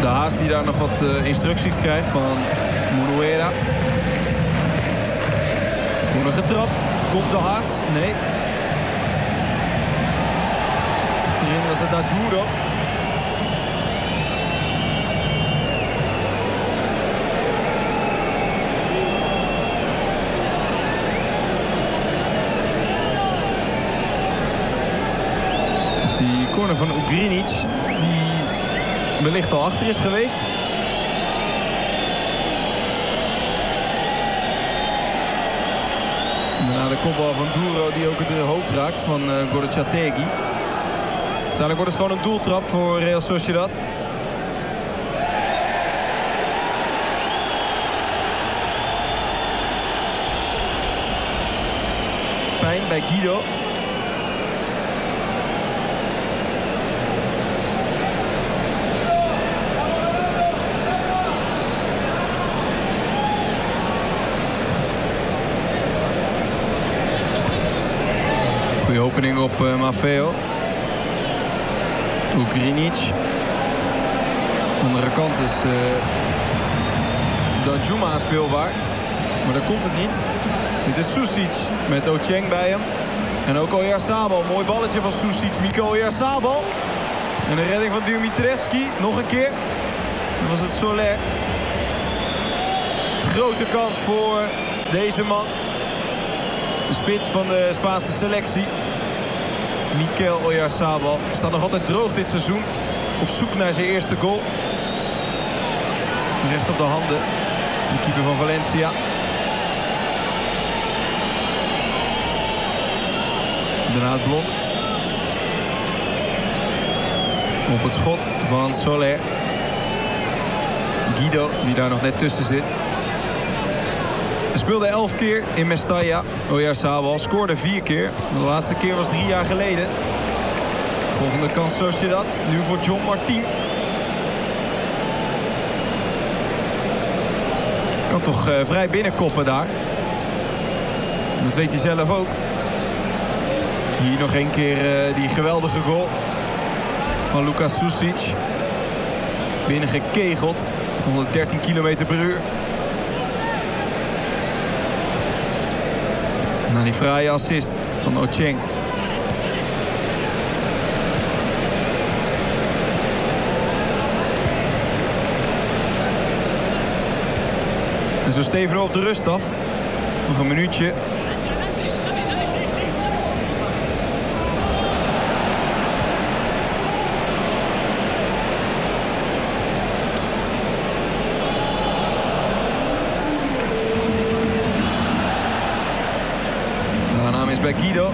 De Haas die daar nog wat instructies krijgt van Munuera. Koenen getrapt. Komt de Haas? Nee. Achterin was het daar Duro. Die corner van Ugrinic, die wellicht al achter is geweest. Daarna de kopbal van Duro die ook het hoofd raakt van Gorichategi. Uiteindelijk wordt het gewoon een doeltrap voor Real Sociedad. Pijn bij Guido. Goeie opening op Maffeo. Ugrinic. Andere kant is Danjuma speelbaar. Maar daar komt het niet. Dit is Susic met Ocheng bij hem. En ook Oyarzabal. Mooi balletje van Susic. Miko Oyarzabal. En de redding van Dumitrevski. Nog een keer. Dan was het Soler. Grote kans voor deze man. De spits van de Spaanse selectie. Mikel Oyarzabal staat nog altijd droog dit seizoen. Op zoek naar zijn eerste goal. Recht op de handen. De keeper van Valencia. Daarna het blok. Op het schot van Soler. Guido, die daar nog net tussen zit. Hij speelde 11 keer in Mestalla. Oyarzabal scoorde 4 keer. De laatste keer was 3 jaar geleden. Volgende kans Sociedad. Nu voor John Martín. Kan toch vrij binnenkoppen daar. Dat weet hij zelf ook. Hier nog een keer die geweldige goal van Lukas Susic. Binnengekegeld. Met 113 km per uur. Na die fraaie assist van Ocheng. En zo steven we op de rust af. Nog een minuutje. Bij Guido.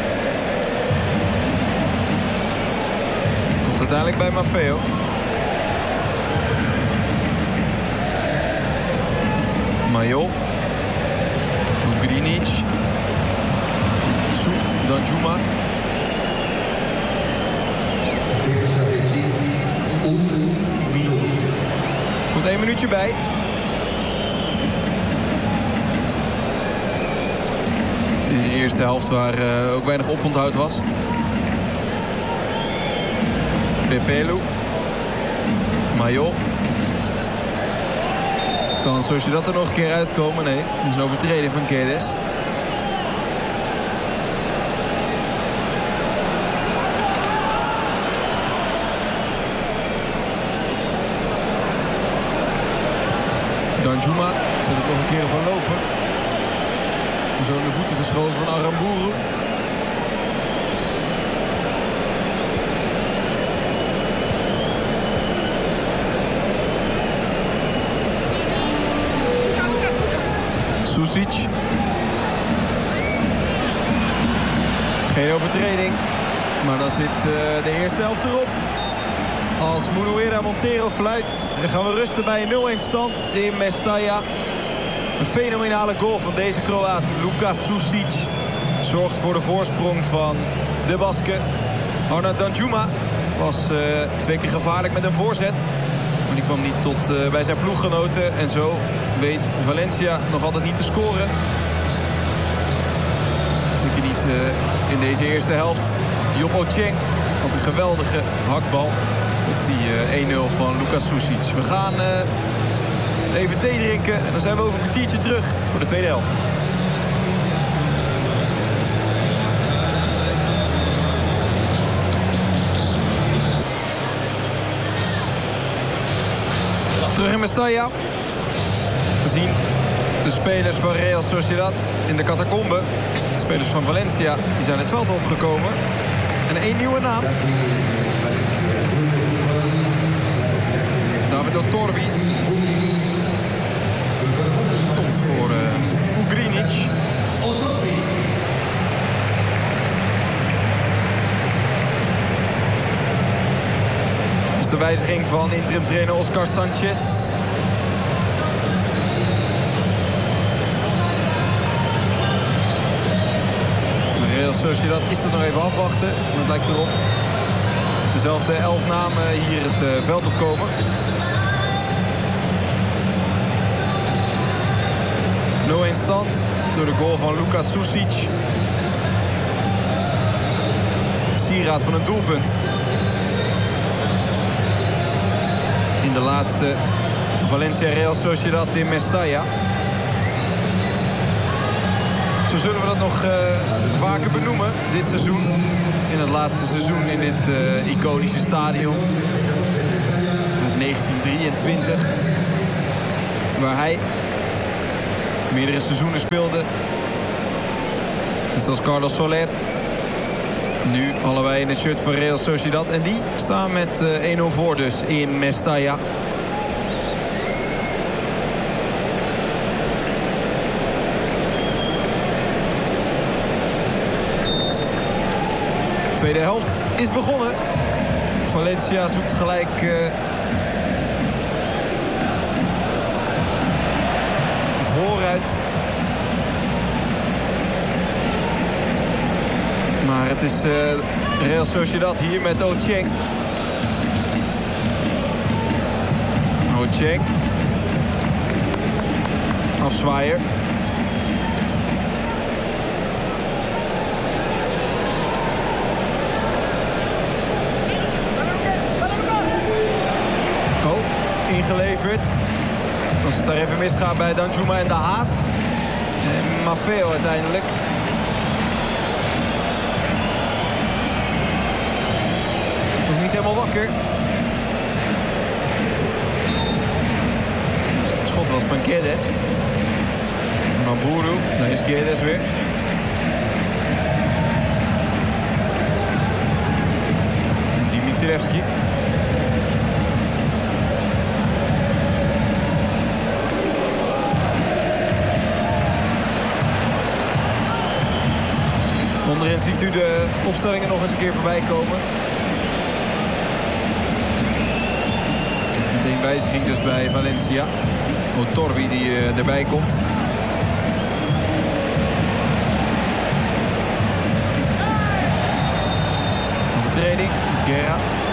Komt uiteindelijk bij Maffeo. Mayol. Ugrinic. Zoekt Danjuma. Komt 1 minuutje bij. In de eerste helft waar ook weinig oponthoud was. Pepelu. Mayol. Kan Sociedad er nog een keer uitkomen? Nee, dat is een overtreding van Guedes. Danjuma zet het nog een keer op een lopen. Zo in de voeten geschoven van Aramburu. Susic. Geen overtreding. Maar dan zit de eerste helft erop. Als Munuera Montero fluit, dan gaan we rusten bij een 0-1 stand in Mestalla. Een fenomenale goal van deze Kroaat, Lukas Susic. Zorgt voor de voorsprong van de Basken. Arnaud Danjuma was 2 keer gevaarlijk met een voorzet. Maar die kwam niet tot bij zijn ploeggenoten. En zo weet Valencia nog altijd niet te scoren. Zeker niet in deze eerste helft. Job Ocheng had een geweldige hakbal. Op die 1-0 van Lucas Susic. We gaan even thee drinken. En dan zijn we over een kwartiertje terug voor de tweede helft. Terug in Mestalla. We zien de spelers van Real Sociedad in de catacombe. De spelers van Valencia die zijn het veld opgekomen. En één nieuwe naam. David Otorbi. Komt voor Ugrinic. Dat is de wijziging van interim trainer Oscar Sanchez. Real Sociedad is er nog even afwachten. Maar het lijkt erop dezelfde 11 namen hier het veld opkomen. 0-1 stand door de goal van Lucas Susic. Sieraad van een doelpunt. In de laatste Valencia Real Sociedad in Mestalla. Zo zullen we dat nog vaker benoemen dit seizoen. In het laatste seizoen in dit iconische stadion. Uit 1923. Waar hij meerdere seizoenen speelde. Net zoals Carlos Soler. Nu allebei in een shirt van Real Sociedad. En die staan met 1-0 voor dus in Mestalla. De tweede helft is begonnen. Valencia zoekt gelijk vooruit. Maar het is Real Sociedad hier met Ocheng. Ocheng. Afzwaaier. Ingeleverd. Als het daar even misgaat bij Danjuma en De Haas. En Maffeo uiteindelijk. Nog niet helemaal wakker. Het schot was van Guedes. En dan Boeru. Daar is Guedes weer. En Dimitrievski. Onderin ziet u de opstellingen nog eens een keer voorbij komen. Meteen wijziging dus bij Valencia. Otorbi die erbij komt. Overtreding. Guerra.